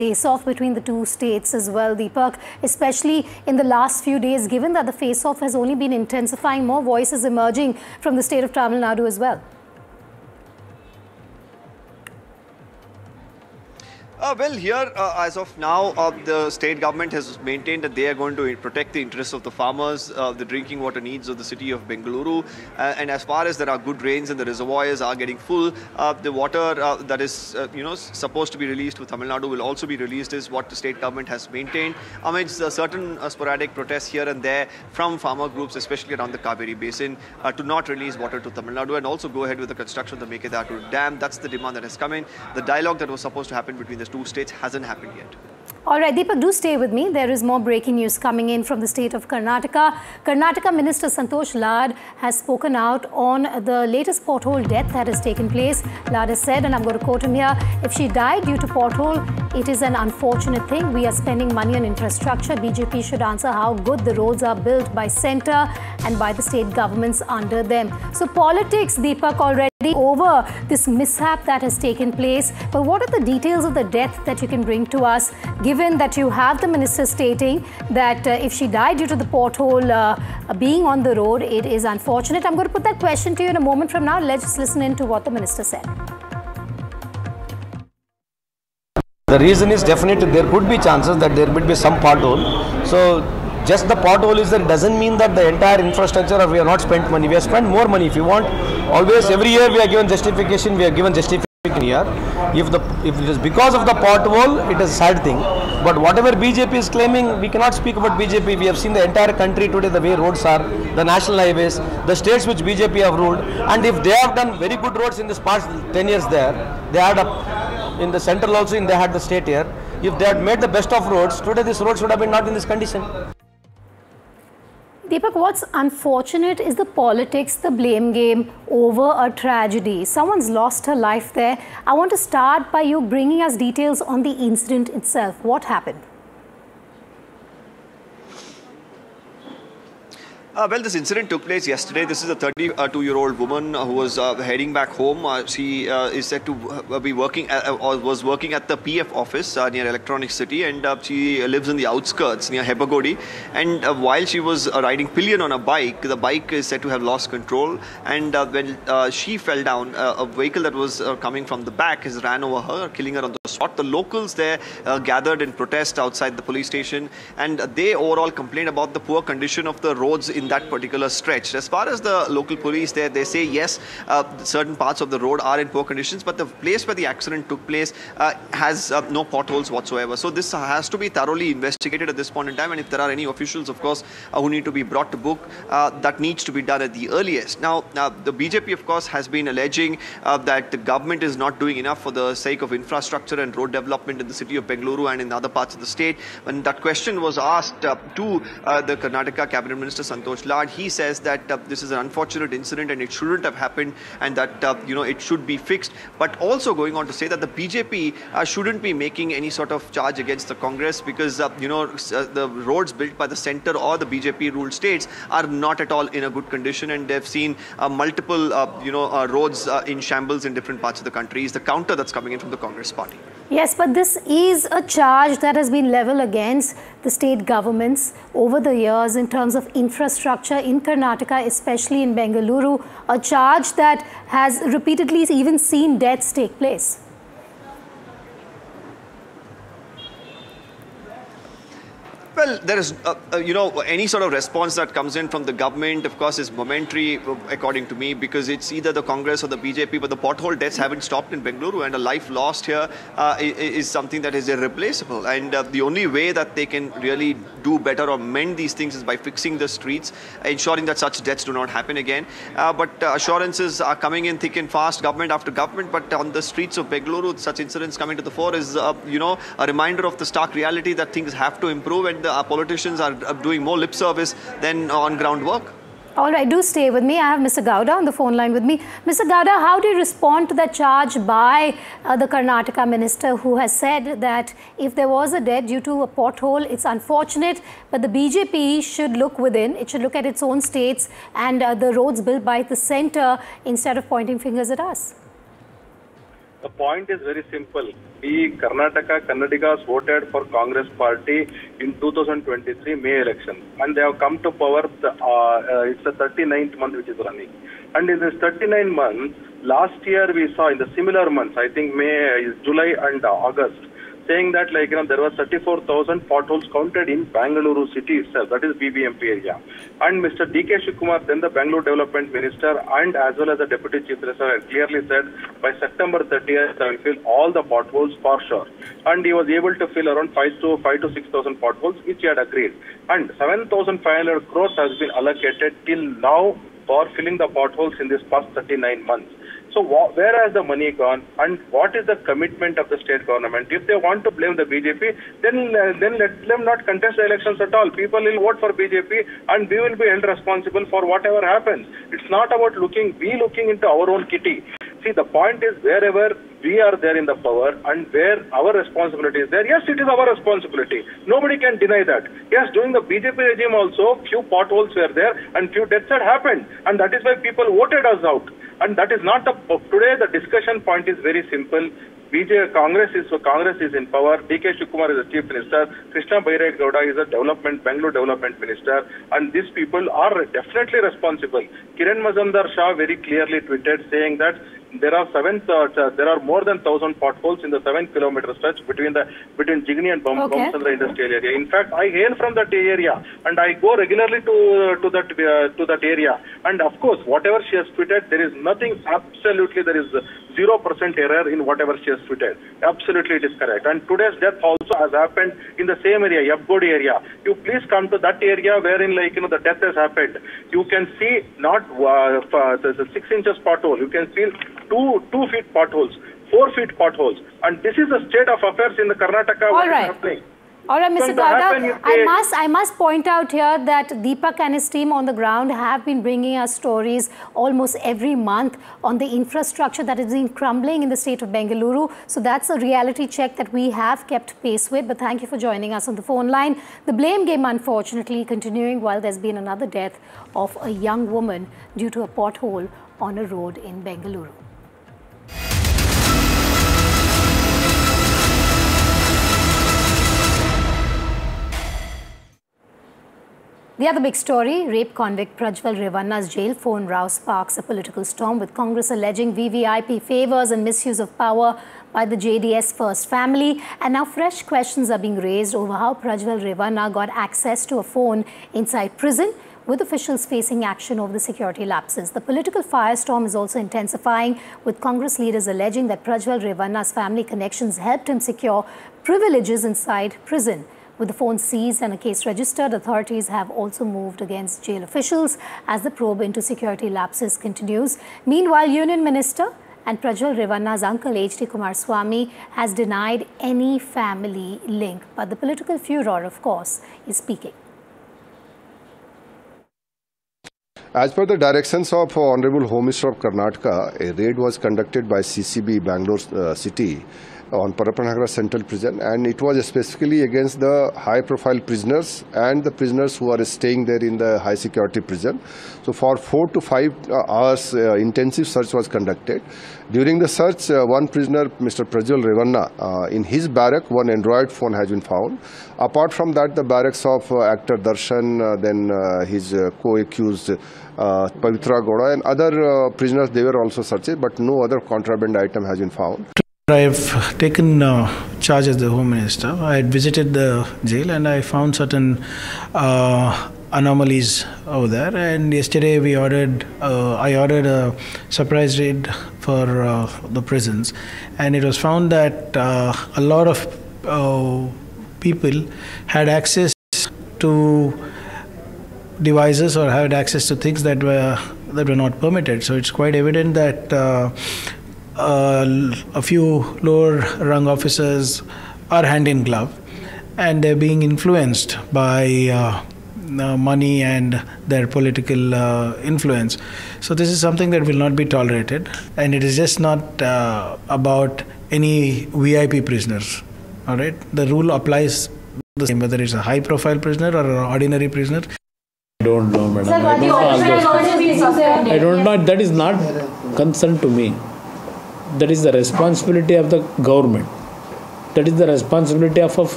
face-off between the two states as well, Deepak, especially in the last few days, given that the face-off has only been intensifying, more voices emerging from the state of Tamil Nadu as well. Well, here, as of now, the state government has maintained that they are going to protect the interests of the farmers, the drinking water needs of the city of Bengaluru. And as far as there are good rains and the reservoirs are getting full, the water that is, supposed to be released to Tamil Nadu will also be released, is what the state government has maintained. Amidst certain sporadic protests here and there from farmer groups, especially around the Kaveri Basin, to not release water to Tamil Nadu and also go ahead with the construction of the Mekedatu Dam. That's the demand that has come in. The dialogue that was supposed to happen between the two states hasn't happened yet. All right, Deepak, do stay with me. There is more breaking news coming in from the state of Karnataka. Karnataka Minister Santosh Lad has spoken out on the latest pothole death that has taken place. Lad has said, and I'm going to quote him here, if she died due to pothole, it is an unfortunate thing. We are spending money on infrastructure. BJP should answer how good the roads are built by centre and by the state governments under them. So politics, Deepak, already over this mishap that has taken place. But what are the details of the death that you can bring to us, given that you have the minister stating that if she died due to the pothole being on the road, it is unfortunate. I'm going to put that question to you in a moment from now. Let's just listen in to what the minister said. The reason is definitely there could be chances that there would be some pothole. So just the pothole is there doesn't mean that the entire infrastructure, or we have not spent money. We have spent more money. If you want, always every year we are given justification. We are given justification here. If it is because of the pothole, it is a sad thing. But whatever BJP is claiming, we cannot speak about BJP. We have seen the entire country today, the way roads are, the national highways, the states which BJP have ruled. And if they have done very good roads in this past 10 years there, they had in the central also, they had the state here. If they had made the best of roads, today this roads would have been not in this condition. Deepak, what's unfortunate is the politics, the blame game over a tragedy. Someone's lost her life there. I want to start by you bringing us details on the incident itself. What happened? Well, this incident took place yesterday. This is a 32-year-old woman who was heading back home. She is said to be working or was working at the PF office near Electronic City, and she lives in the outskirts near Hebagodi. And while she was riding pillion on a bike, the bike is said to have lost control. And when she fell down, a vehicle that was coming from the back has ran over her, killing her on the spot. The locals there gathered in protest outside the police station, and they overall complained about the poor condition of the roads in that particular stretch. As far as the local police there, they say yes, certain parts of the road are in poor conditions, but the place where the accident took place has no potholes whatsoever. So this has to be thoroughly investigated at this point in time, and if there are any officials, of course, who need to be brought to book, that needs to be done at the earliest. Now, the BJP, of course, has been alleging that the government is not doing enough for the sake of infrastructure and road development in the city of Bengaluru and in other parts of the state. When that question was asked to the Karnataka Cabinet Minister Santosh Lad, he says that this is an unfortunate incident and it shouldn't have happened, and that it should be fixed. But also going on to say that the BJP shouldn't be making any sort of charge against the Congress, because the roads built by the centre or the BJP ruled states are not at all in a good condition, and they've seen multiple roads in shambles in different parts of the country. Is the counter that's coming in from the Congress party. Yes, but this is a charge that has been leveled against the state governments over the years in terms of infrastructure in Karnataka, especially in Bengaluru, a charge that has repeatedly even seen deaths take place. Well, there is, any sort of response that comes in from the government, of course, is momentary, according to me, because it's either the Congress or the BJP, but the pothole deaths haven't stopped in Bengaluru, and a life lost here is something that is irreplaceable. And the only way that they can really do better or mend these things is by fixing the streets, ensuring that such deaths do not happen again. But assurances are coming in thick and fast, government after government, but on the streets of Bengaluru, such incidents coming to the fore is, a reminder of the stark reality that things have to improve, and our politicians are doing more lip service than on-ground work. All right, do stay with me. I have Mr. Gowda on the phone line with me. Mr. Gowda, how do you respond to that charge by the Karnataka minister, who has said that if there was a death due to a pothole, it's unfortunate, but the BJP should look within, it should look at its own states and the roads built by the centre instead of pointing fingers at us? The point is very simple. The Kannadigas voted for Congress party in 2023 May election, and they have come to power. It's the 39th month which is running, and in this 39 months, last year we saw in the similar months, I think May, July and August, saying that there were 34,000 potholes counted in Bangalore city itself, that is BBMP area. And Mr. D.K. Shivakumar, then the Bangalore Development Minister and as well as the Deputy Chief Minister had clearly said by September 30th I will fill all the potholes for sure. And he was able to fill around 5 to 6,000 potholes, which he had agreed. And 7,500 crores has been allocated till now for filling the potholes in this past 39 months. So where has the money gone, and what is the commitment of the state government? If they want to blame the BJP, then let them not contest the elections at all. People will vote for BJP and we will be held responsible for whatever happens. It's not about looking into our own kitty. See, the point is wherever we are there in the power and where our responsibility is there, yes, it is our responsibility. Nobody can deny that. Yes, during the BJP regime also, few potholes were there and few deaths had happened. And that is why people voted us out. And that is not today the discussion point is very simple. Congress is in power. D.K. Shivakumar is the Chief Minister. Krishna Bairegowda is a Bangalore Development Minister. And these people are definitely responsible. Kiran Mazumdar-Shaw very clearly tweeted saying that there are more than 1,000 potholes in the 7-kilometer stretch between Jigni and Bomsandra industrial area. In fact, I hail from that area and I go regularly to that area. And of course, whatever she has tweeted, there is nothing. Absolutely, there is 0% error in whatever she has tweeted. Absolutely, it is correct. And today's death also has happened in the same area, Yapgodi area. You please come to that area wherein the death has happened. You can see not 6 inches pothole. You can see 2 feet potholes, 4 feet potholes, and this is the state of affairs in the Karnataka. All right. All right, Mr. Gowda, I must point out here that Deepak and his team on the ground have been bringing us stories almost every month on the infrastructure that is being crumbling in the state of Bengaluru. So that's a reality check that we have kept pace with. But thank you for joining us on the phone line. The blame game, unfortunately, continuing while there's been another death of a young woman due to a pothole on a road in Bengaluru. The other big story, rape convict Prajwal Revanna's jail phone row sparks a political storm, with Congress alleging VVIP favors and misuse of power by the JDS First family. And now fresh questions are being raised over how Prajwal Revanna got access to a phone inside prison, with officials facing action over the security lapses. The political firestorm is also intensifying, with Congress leaders alleging that Prajwal Revanna's family connections helped him secure privileges inside prison. With the phone seized and a case registered, authorities have also moved against jail officials as the probe into security lapses continues. Meanwhile, Union Minister and Prajwal Revanna's uncle H.D. Kumaraswamy has denied any family link. But the political furor, of course, is speaking. As per the directions of Honorable Home Minister of Karnataka, a raid was conducted by CCB Bangalore City on Parapanagara Central Prison, and it was specifically against the high-profile prisoners and the prisoners who are staying there in the high-security prison. So for 4 to 5 hours, intensive search was conducted. During the search, one prisoner, Mr. Prajwal Revanna, in his barrack, one Android phone has been found. Apart from that, the barracks of actor Darshan, then his co-accused Pavitra Gowda and other prisoners, they were also searched, but no other contraband item has been found. I've taken charge as the Home Minister. I had visited the jail and I found certain anomalies over there. And yesterday I ordered a surprise raid for the prisons, and it was found that a lot of people had access to devices or had access to things that were not permitted. So it's quite evident that a few lower rung officers are hand in glove, and they're being influenced by money and their political influence. So this is something that will not be tolerated, and it is just not about any VIP prisoners. All right, the rule applies the same whether it's a high profile prisoner or an ordinary prisoner. I don't know, madam. I don't know. That is not concern to me. that is the responsibility of the government. That is the responsibility of